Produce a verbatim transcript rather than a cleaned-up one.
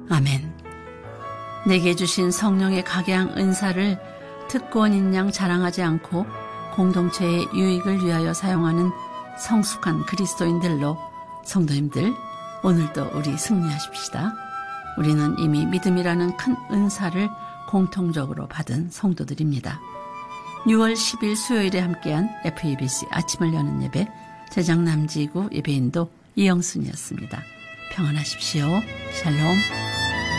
아멘. 내게 주신 성령의 각양 은사를 특권인 양 자랑하지 않고 공동체의 유익을 위하여 사용하는 성숙한 그리스도인들로 성도님들, 오늘도 우리 승리하십시다. 우리는 이미 믿음이라는 큰 은사를 공통적으로 받은 성도들입니다. 유월 십일 수요일에 함께한 에프이비씨 아침을 여는 예배, 제작 남지구 예배인도 이영순이었습니다. 평안하십시오. 샬롬.